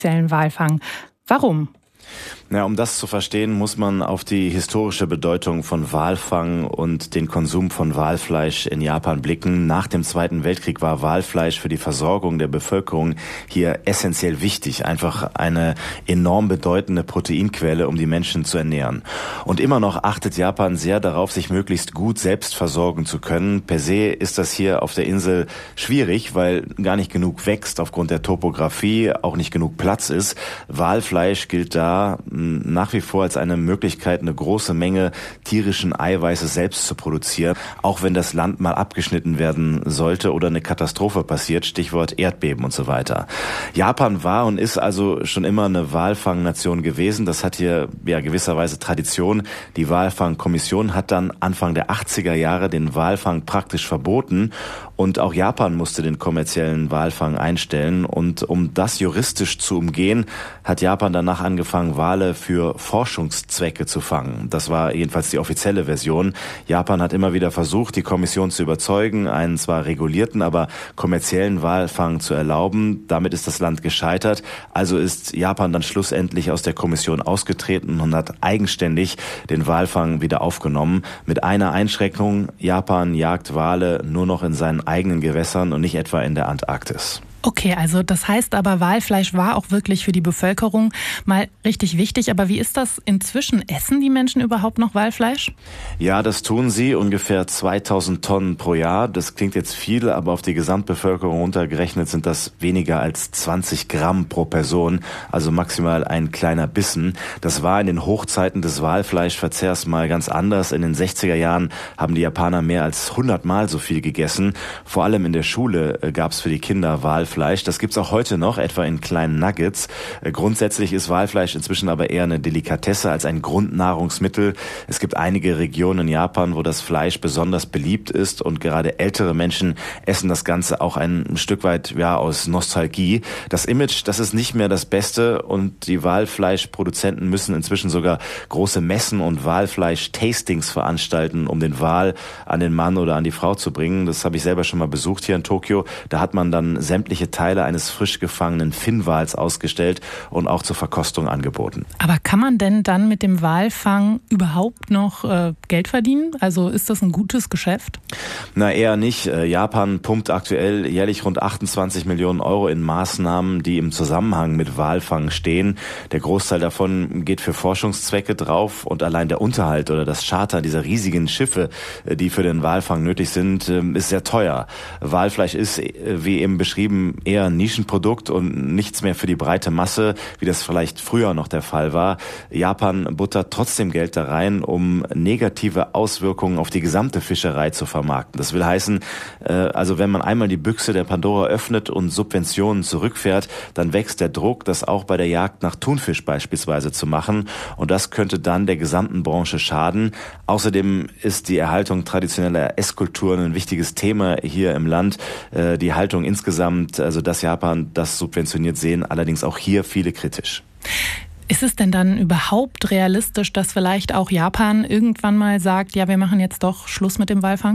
Walfang. Warum? Ja, um das zu verstehen, muss man auf die historische Bedeutung von Walfang und den Konsum von Walfleisch in Japan blicken. Nach dem Zweiten Weltkrieg war Walfleisch für die Versorgung der Bevölkerung hier essentiell wichtig. Einfach eine enorm bedeutende Proteinquelle, um die Menschen zu ernähren. Und immer noch achtet Japan sehr darauf, sich möglichst gut selbst versorgen zu können. Per se ist das hier auf der Insel schwierig, weil gar nicht genug wächst aufgrund der Topografie, auch nicht genug Platz ist. Walfleisch gilt da nach wie vor als eine Möglichkeit, eine große Menge tierischen Eiweißes selbst zu produzieren, auch wenn das Land mal abgeschnitten werden sollte oder eine Katastrophe passiert, Stichwort Erdbeben und so weiter. Japan war und ist also schon immer eine Walfangnation gewesen. Das hat hier ja gewisserweise Tradition. Die Walfangkommission hat dann Anfang der 80er Jahre den Walfang praktisch verboten und auch Japan musste den kommerziellen Walfang einstellen. Und um das juristisch zu umgehen, hat Japan danach angefangen, Wale für Forschungszwecke zu fangen. Das war jedenfalls die offizielle Version. Japan hat immer wieder versucht, die Kommission zu überzeugen, einen zwar regulierten, aber kommerziellen Walfang zu erlauben. Damit ist das Land gescheitert. Also ist Japan dann schlussendlich aus der Kommission ausgetreten und hat eigenständig den Walfang wieder aufgenommen. Mit einer Einschränkung: Japan jagt Wale nur noch in seinen eigenen Gewässern und nicht etwa in der Antarktis. Okay, also das heißt aber, Walfleisch war auch wirklich für die Bevölkerung mal richtig wichtig. Aber wie ist das inzwischen? Essen die Menschen überhaupt noch Walfleisch? Ja, das tun sie, ungefähr 2000 Tonnen pro Jahr. Das klingt jetzt viel, aber auf die Gesamtbevölkerung runtergerechnet sind das weniger als 20 Gramm pro Person, also maximal ein kleiner Bissen. Das war in den Hochzeiten des Walfleischverzehrs mal ganz anders. In den 60er Jahren haben die Japaner mehr als 100 Mal so viel gegessen. Vor allem in der Schule gab es für die Kinder Walfleisch. Das gibt's auch heute noch, etwa in kleinen Nuggets. Grundsätzlich ist Walfleisch inzwischen aber eher eine Delikatesse als ein Grundnahrungsmittel. Es gibt einige Regionen in Japan, wo das Fleisch besonders beliebt ist und gerade ältere Menschen essen das Ganze auch ein Stück weit aus Nostalgie. Das Image, das ist nicht mehr das Beste und die Walfleischproduzenten müssen inzwischen sogar große Messen und Walfleisch-Tastings veranstalten, um den Wal an den Mann oder an die Frau zu bringen. Das habe ich selber schon mal besucht hier in Tokio. Da hat man dann sämtliche Teile eines frisch gefangenen Finnwals ausgestellt und auch zur Verkostung angeboten. Aber kann man denn dann mit dem Walfang überhaupt noch Geld verdienen? Also ist das ein gutes Geschäft? Na, eher nicht. Japan pumpt aktuell jährlich rund 28 Millionen Euro in Maßnahmen, die im Zusammenhang mit Walfang stehen. Der Großteil davon geht für Forschungszwecke drauf und allein der Unterhalt oder das Charter dieser riesigen Schiffe, die für den Walfang nötig sind, ist sehr teuer. Walfleisch ist, wie eben beschrieben, eher ein Nischenprodukt und nichts mehr für die breite Masse, wie das vielleicht früher noch der Fall war. Japan buttert trotzdem Geld da rein, um negative Auswirkungen auf die gesamte Fischerei zu vermarkten. Das will heißen, also wenn man einmal die Büchse der Pandora öffnet und Subventionen zurückfährt, dann wächst der Druck, das auch bei der Jagd nach Thunfisch beispielsweise zu machen. Und das könnte dann der gesamten Branche schaden. Außerdem ist die Erhaltung traditioneller Esskulturen ein wichtiges Thema hier im Land. Die Haltung insgesamt, also dass Japan das subventioniert, sehen allerdings auch hier viele kritisch. Ist es denn dann überhaupt realistisch, dass vielleicht auch Japan irgendwann mal sagt, ja, wir machen jetzt doch Schluss mit dem Walfang?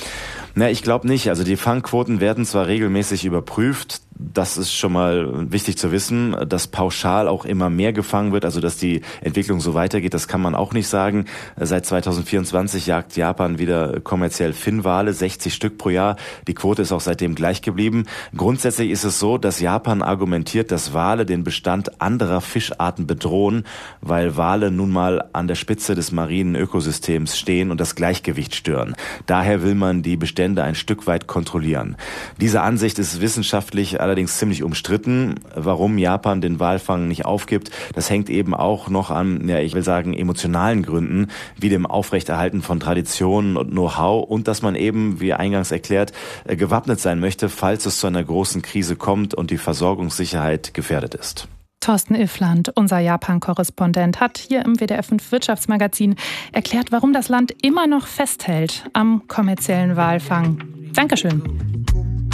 Na, ich glaube nicht. Also die Fangquoten werden zwar regelmäßig überprüft, das ist schon mal wichtig zu wissen, dass pauschal auch immer mehr gefangen wird, also dass die Entwicklung so weitergeht, das kann man auch nicht sagen. Seit 2024 jagt Japan wieder kommerziell Finnwale, 60 Stück pro Jahr. Die Quote ist auch seitdem gleich geblieben. Grundsätzlich ist es so, dass Japan argumentiert, dass Wale den Bestand anderer Fischarten bedrohen, weil Wale nun mal an der Spitze des marinen Ökosystems stehen und das Gleichgewicht stören. Daher will man die Bestände ein Stück weit kontrollieren. Diese Ansicht ist wissenschaftlich allerdings ziemlich umstritten. Warum Japan den Walfang nicht aufgibt, das hängt eben auch noch an, ich will sagen, emotionalen Gründen, wie dem Aufrechterhalten von Traditionen und Know-how und dass man eben, wie eingangs erklärt, gewappnet sein möchte, falls es zu einer großen Krise kommt und die Versorgungssicherheit gefährdet ist. Thorsten Iffland, unser Japan-Korrespondent, hat hier im WDR 5 Wirtschaftsmagazin erklärt, warum das Land immer noch festhält am kommerziellen Walfang. Dankeschön.